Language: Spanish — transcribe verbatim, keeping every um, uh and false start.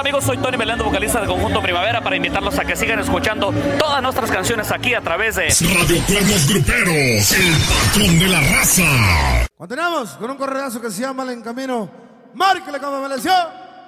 amigos? Soy Tony Melendo, vocalista del Conjunto Primavera, para invitarlos a que sigan escuchando todas nuestras canciones aquí a través de Radio Cuernos Gruperos, el patrón de la raza. Continuamos con un corredazo que se llama El Encamino. Márquele como me leció.